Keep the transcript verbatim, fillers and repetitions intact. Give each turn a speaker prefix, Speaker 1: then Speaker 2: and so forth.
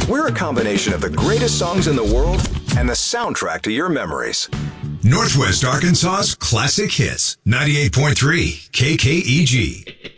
Speaker 1: We're a combination of the greatest songs in the world and the soundtrack to your memories.
Speaker 2: Northwest Arkansas's Classic Hits, ninety-eight point three K K E G.